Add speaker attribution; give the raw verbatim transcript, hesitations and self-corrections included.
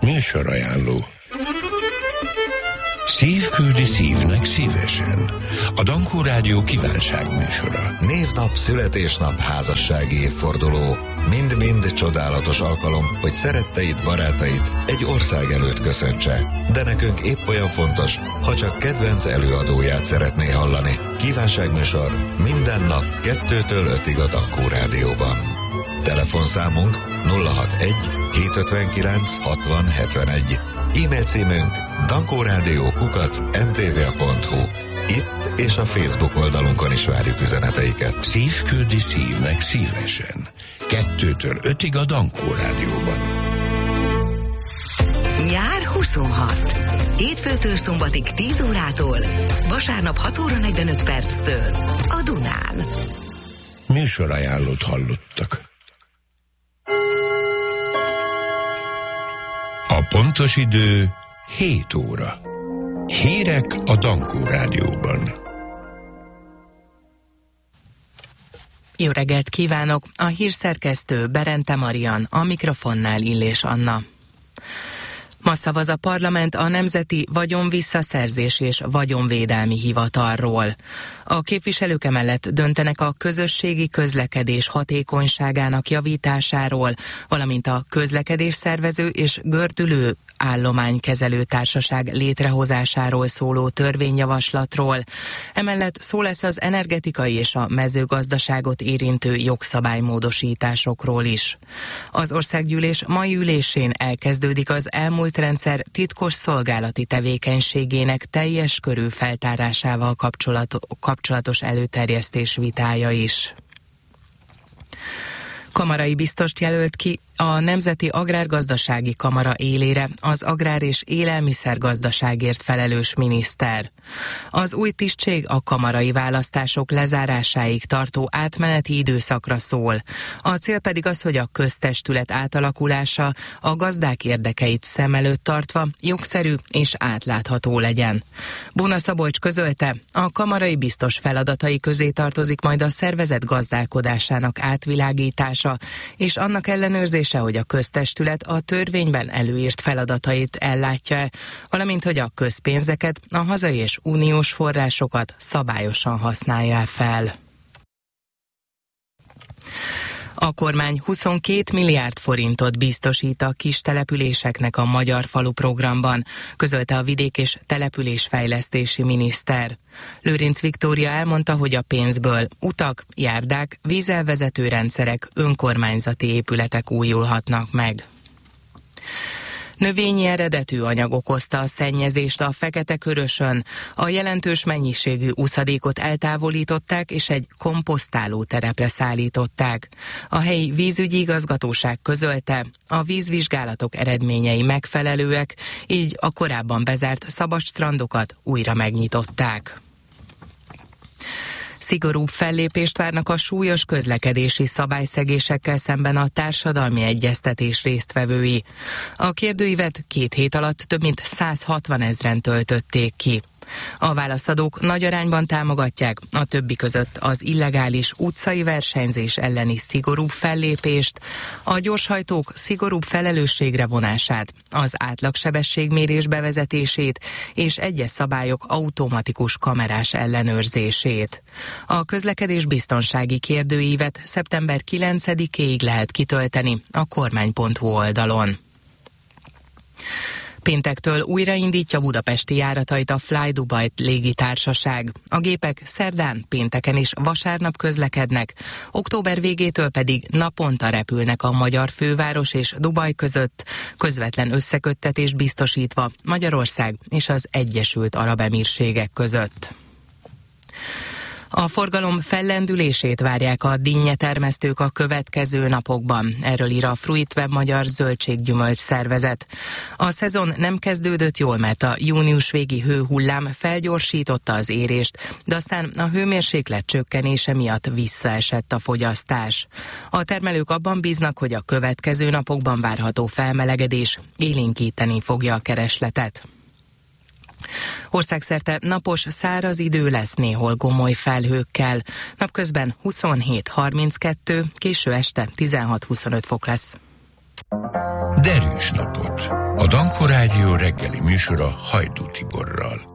Speaker 1: Műsorajánló. Szív küldi szívnek szívesen. A Dankó Rádió kívánságműsora.
Speaker 2: Névnap, születésnap, házassági évforduló. Mind-mind csodálatos alkalom, hogy szeretteid, barátait egy ország előtt köszöntse. De nekünk épp olyan fontos, ha csak kedvenc előadóját szeretné hallani. Kívánságműsor minden nap kettőtől ötig a Dankó Rádióban. Telefonszámunk nulla hatvanegy hétszázötvenkilenc hatvan hetvenegy. E-mail címünk dankórádió kukac em té vé pont hu. Itt és a Facebook oldalunkon is várjuk üzeneteiket.
Speaker 1: Szív küldi szívnek szívesen. Kettőtől ötig a Dankó Rádióban.
Speaker 3: Nyár huszonhat. Hétfőtől szombatig tíz órától, vasárnap hat óra negyvenöt perctől a Dunán.
Speaker 1: Műsorajánlót hallottak. A pontos idő hét óra. Hírek a Dankó Rádióban.
Speaker 4: Jó reggelt kívánok! A hírszerkesztő Berente Marian, a mikrofonnál Illés Anna. Ma szavaz a parlament a Nemzeti Vagyonvisszaszerzés és Vagyonvédelmi Hivatalról. A képviselők emellett döntenek a közösségi közlekedés hatékonyságának javításáról, valamint a közlekedésszervező és gördülő állománykezelő társaság létrehozásáról szóló törvényjavaslatról. Emellett szó lesz az energetikai és a mezőgazdaságot érintő jogszabálymódosításokról is. Az országgyűlés mai ülésén elkezdődik az elmúlt rendszer titkos szolgálati tevékenységének teljes körű feltárásával kapcsolatos előterjesztés vitája is. Kamarai biztost jelölt ki a Nemzeti Agrárgazdasági Kamara élére az agrár- és élelmiszergazdaságért felelős miniszter. Az új tisztség a kamarai választások lezárásáig tartó átmeneti időszakra szól. A cél pedig az, hogy a köztestület átalakulása a gazdák érdekeit szem előtt tartva jogszerű és átlátható legyen. Buna Szabolcs közölte, a kamarai biztos feladatai közé tartozik majd a szervezet gazdálkodásának átvilágítása és annak ellenőrzése, hogy a köztestület a törvényben előírt feladatait ellátja-e, valamint hogy a közpénzeket, a hazai és uniós forrásokat szabályosan használja fel. A kormány huszonkét milliárd forintot biztosít a kis településeknek a Magyar Falu programban, közölte a vidék- és településfejlesztési miniszter. Lőrinc Viktória elmondta, hogy a pénzből utak, járdák, vízelvezető rendszerek, önkormányzati épületek újulhatnak meg. Növényi eredetű anyag okozta a szennyezést a Fekete-Körösön. A jelentős mennyiségű uszadékot eltávolították és egy komposztáló terepre szállították. A helyi vízügyi igazgatóság közölte, a vízvizsgálatok eredményei megfelelőek, így a korábban bezárt szabadstrandokat újra megnyitották. Szigorúbb fellépést várnak a súlyos közlekedési szabályszegésekkel szemben a társadalmi egyeztetés résztvevői. A kérdőívet két hét alatt több mint száz hatvan ezren töltötték ki. A válaszadók nagy arányban támogatják a többi között az illegális utcai versenyzés elleni szigorúbb fellépést, a gyorshajtók szigorúbb felelősségre vonását, az átlagsebességmérés bevezetését és egyes szabályok automatikus kamerás ellenőrzését. A közlekedés biztonsági kérdőívet szeptember kilencedikéig lehet kitölteni a kormány pont hu oldalon. Péntektől újraindítja budapesti járatait a Fly Dubai légitársaság. A gépek szerdán, pénteken és vasárnap közlekednek, október végétől pedig naponta repülnek a magyar főváros és Dubaj között, közvetlen összeköttetést biztosítva Magyarország és az Egyesült Arab Emírségek között. A forgalom fellendülését várják a dinnyetermesztők a következő napokban. Erről ír a Fruitweb Magyar Zöldséggyümölcs Szervezet. A szezon nem kezdődött jól, mert a június végi hőhullám felgyorsította az érést, de aztán a hőmérséklet csökkenése miatt visszaesett a fogyasztás. A termelők abban bíznak, hogy a következő napokban várható felmelegedés élénkíteni fogja a keresletet. Országszerte napos, száraz idő lesz néhol gomoly felhőkkel. Napközben huszonhét harminckettő, késő este tizenhat huszonöt fok lesz.
Speaker 1: derűs napot. A Dankó Rádió reggeli műsora Hajdú Tiborral.